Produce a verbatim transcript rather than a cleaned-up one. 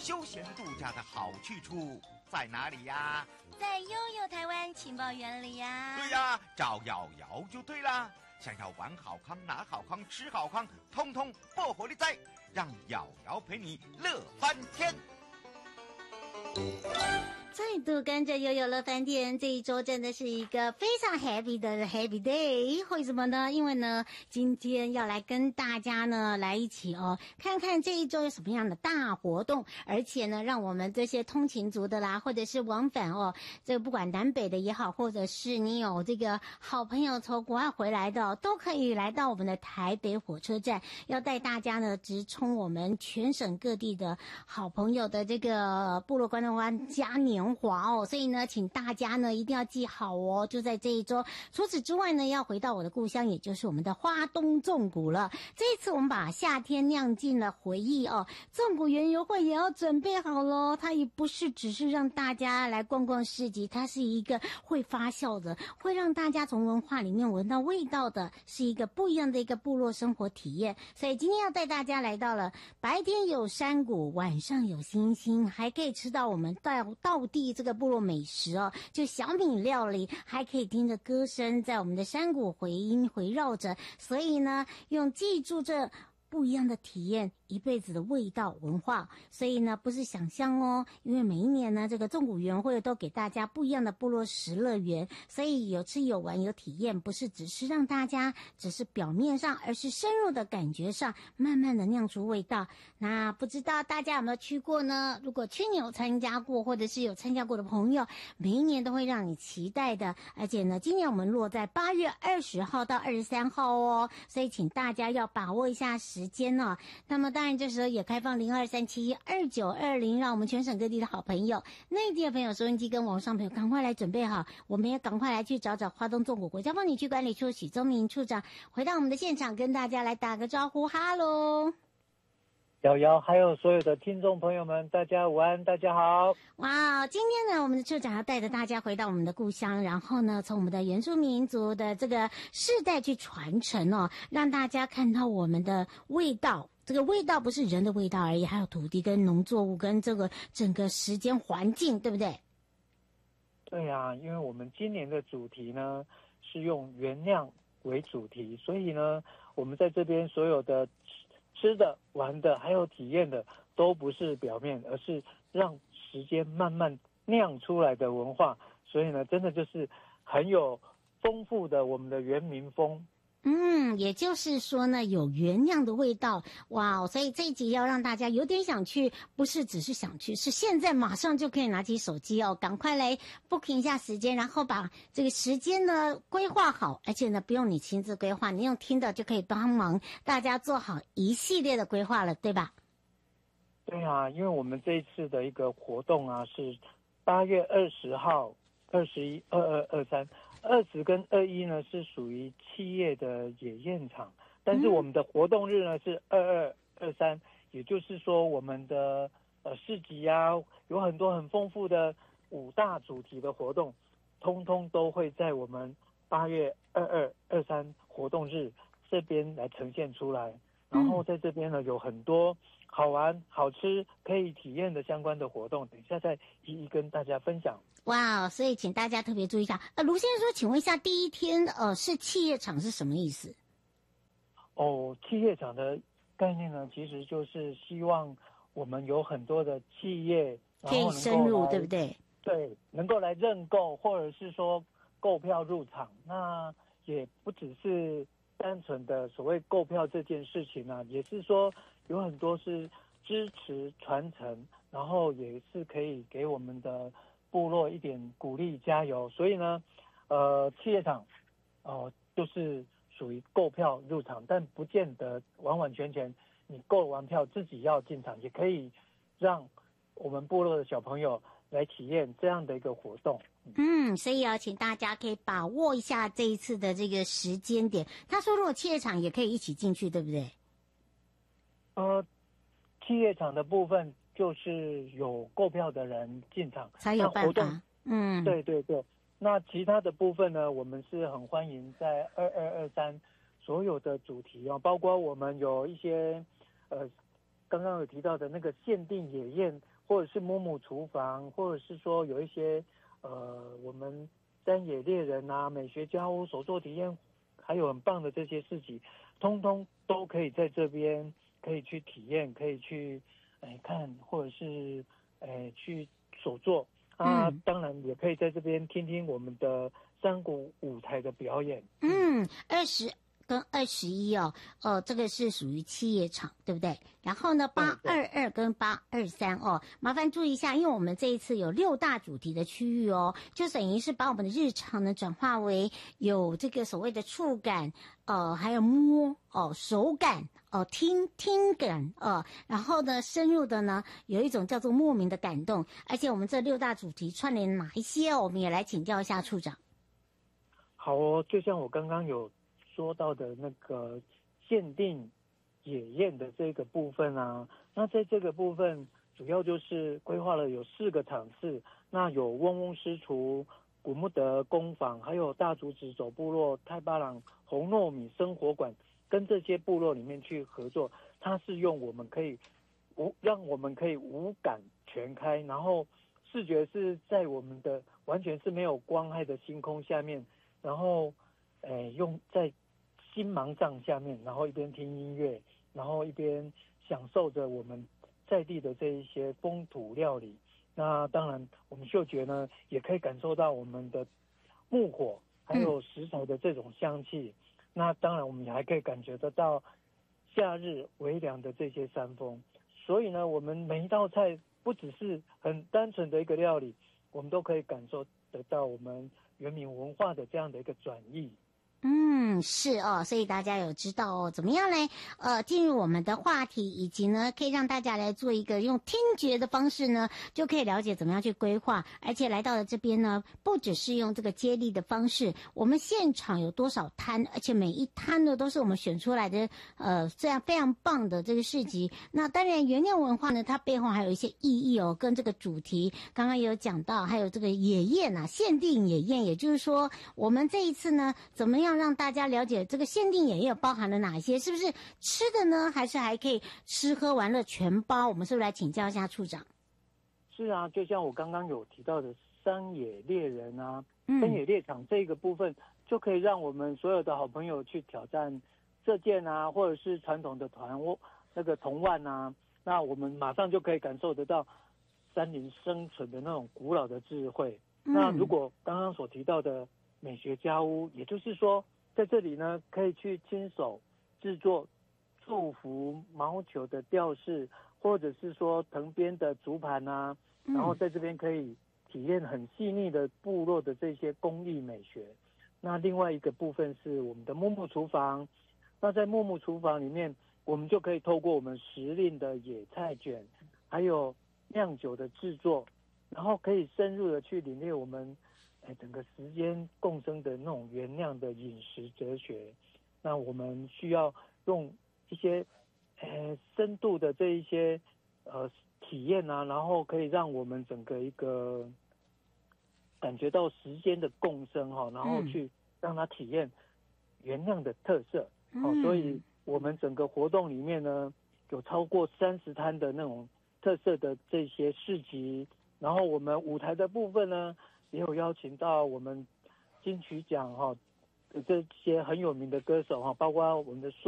休闲度假的好去处在哪里呀？ 在悠悠台湾情报园里呀。 对呀，找瑶瑶就对啦。想要玩好康、拿好康、吃好康，通通不火力在，让瑶瑶陪你乐翻天。 再度跟着悠悠乐翻天，这一周真的是一个非常 happy 的 happy day。为什么呢？因为呢，今天要来跟大家呢来一起哦，看看这一周有什么样的大活动，而且呢，让我们这些通勤族的啦，或者是往返哦，这个不管南北的也好，或者是你有这个好朋友从国外回来的、哦，都可以来到我们的台北火车站，要带大家呢直冲我们全省各地的好朋友的这个部落观光湾嘉年华哦，所以呢，请大家呢一定要记好哦，就在这一周。除此之外呢，要回到我的故乡，也就是我们的花东纵谷了。这一次我们把夏天酿进了回忆哦，纵谷园游会也要准备好咯，它也不是只是让大家来逛逛市集，它是一个会发酵的，会让大家从文化里面闻到味道的，是一个不一样的一个部落生活体验。所以今天要带大家来到了白天有山谷，晚上有星星，还可以吃到我们道道地这个部落美食哦，就小米料理，还可以听着歌声在我们的山谷回音回绕着，所以呢，用记住这不一样的体验，一辈子的味道文化。所以呢，不是想象哦，因为每一年呢，这个纵谷园会都给大家不一样的部落食乐园，所以有吃有玩有体验，不是只是让大家只是表面上，而是深入的感觉上，慢慢的酿出味道。那不知道大家有没有去过呢？如果去年有参加过，或者是有参加过的朋友，每一年都会让你期待的。而且呢，今年我们落在八月二十号到二十三号哦，所以请大家要把握一下时间哦。那么当然这时候也开放零二三七二九二零，让我们全省各地的好朋友、内地的朋友、收音机跟网上朋友赶快来准备好，我们也赶快来去找找花东纵谷国家风景区管理处许宗明处长回到我们的现场，跟大家来打个招呼。哈喽， 瑶瑶还有所有的听众朋友们，大家午安，大家好。 哇，今天呢，我们的处长要带着大家回到我们的故乡，然后呢，从我们的原住民族的这个世代去传承哦，让大家看到我们的味道。这个味道不是人的味道而已，还有土地跟农作物跟这个整个时间环境，对不对？ 对啊，因为我们今年的主题呢是用原谅为主题，所以呢，我们在这边所有的吃的、玩的，还有体验的，都不是表面，而是让时间慢慢酿出来的文化。所以呢，真的就是很有丰富的我们的原民风。 嗯，也就是说呢，有原谅的味道，哇！所以这一集要让大家有点想去，不是只是想去，是现在马上就可以拿起手机哦，赶快来 booking 一下时间，然后把这个时间呢规划好，而且呢不用你亲自规划，你用听的就可以帮忙大家做好一系列的规划了，对吧？ 对啊，因为我们这一次的一个活动啊，是八月二十号、二十一、二二、二三。二十跟二一呢是属于企业的野宴场，但是我们的活动日呢是二二二三，也就是说我们的呃市集啊，有很多很丰富的五大主题的活动，通通都会在我们八月二二二三活动日这边来呈现出来。然后在这边呢有很多好玩、好吃、可以体验的相关的活动，等一下再一一跟大家分享。 哇，所以请大家特别注意一下。呃，卢先生说，请问一下，第一天呃是企业场是什么意思？ 哦，企业场的概念呢，其实就是希望我们有很多的企业可以深入，对不对？ 对，能够来认购，或者是说购票入场。那也不只是单纯的所谓购票这件事情啊，也是说有很多是支持传承，然后也是可以给我们的部落一点鼓励加油。所以呢，呃，企业场哦、呃、就是属于购票入场，但不见得完完全全你购完票自己要进场，也可以让我们部落的小朋友来体验这样的一个活动。 嗯，所以要请大家可以把握一下这一次的这个时间点。他说如果企业场也可以一起进去，对不对？ 呃，企业场的部分就是有购票的人进场才有办法。嗯， 对对对。那其他的部分呢，我们是很欢迎在二二二三所有的主题哦，包括我们有一些呃刚刚有提到的那个限定野宴，或者是摸摸厨房，或者是说有一些呃我们山野猎人啊、美学家屋手作体验，还有很棒的这些事情，通通都可以在这边可以去体验，可以去哎看，或者是哎去手作啊、 嗯， 当然也可以在这边听听我们的山谷舞台的表演。 嗯，二十跟二十一哦，哦，这个是属于企业场，对不对？然后呢，八二二跟八二三哦，麻烦注意一下，因为我们这一次有六大主题的区域哦，就等于是把我们的日常呢转化为有这个所谓的触感，呃，还有摸哦，手感哦，听听感哦，然后呢，深入的呢有一种叫做莫名的感动，而且我们这六大主题串联哪一些哦，我们也来请教一下处长。 好哦，就像我刚刚有说到的那个限定野宴的这个部分啊，那在这个部分主要就是规划了有四个场次，那有嗡嗡师厨、古木德工坊，还有大竹子走部落、泰巴朗红糯米生活馆，跟这些部落里面去合作，它是用我们可以无让我们可以五感全开，然后视觉是在我们的完全是没有光害的星空下面，然后，诶，用在星芒帐下面，然后一边听音乐，然后一边享受着我们在地的这一些风土料理。那当然，我们嗅觉呢，也可以感受到我们的木火还有食材的这种香气。嗯、那当然，我们也还可以感觉得到夏日微凉的这些山风。所以呢，我们每一道菜不只是很单纯的一个料理，我们都可以感受得到我们原民文化的这样的一个转译。 嗯，是哦，所以大家有知道哦，怎么样呢？呃，进入我们的话题，以及呢，可以让大家来做一个用听觉的方式呢，就可以了解怎么样去规划。而且来到了这边呢，不只是用这个接力的方式，我们现场有多少摊，而且每一摊呢都是我们选出来的，呃，这样非常棒的这个市集。那当然，原料文化呢，它背后还有一些意义哦，跟这个主题刚刚也有讲到，还有这个野宴啊，限定野宴，也就是说，我们这一次呢，怎么样让大家了解这个限定野宴包含了哪些？是不是吃的呢？还是还可以吃喝玩乐全包？我们是不是来请教一下处长？ 是啊，就像我刚刚有提到的山野猎人啊， 嗯， 山野猎场这个部分，就可以让我们所有的好朋友去挑战射箭啊，或者是传统的团窝那个铜腕啊，那我们马上就可以感受得到山林生存的那种古老的智慧。 嗯、 那如果刚刚所提到的美学家屋，也就是说在这里呢，可以去亲手制作祝福毛球的吊饰，或者是说藤编的竹盘啊，然后在这边可以体验很细腻的部落的这些工艺美学。那另外一个部分是我们的木木厨房，那在木木厨房里面，我们就可以透过我们时令的野菜卷，还有酿酒的制作，然后可以深入的去领略我们哎整个时间共生的那种原谅的饮食哲学。那我们需要用一些呃深度的这一些呃体验啊，然后可以让我们整个一个感觉到时间的共生哈、哦，然后去让它体验原谅的特色。好、嗯哦，所以我们整个活动里面呢，有超过三十摊的那种特色的这些市集，然后我们舞台的部分呢，也有邀请到我们金曲奖哈、哦、这些很有名的歌手哈、哦，包括我们的